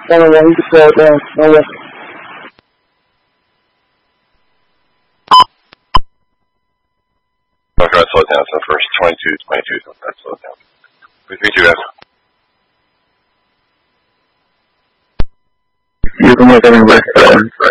101, you can slow it down. No way. I'll try to slow it down. So first 22, so let's slow it down. 3, 2, guys. You can make everything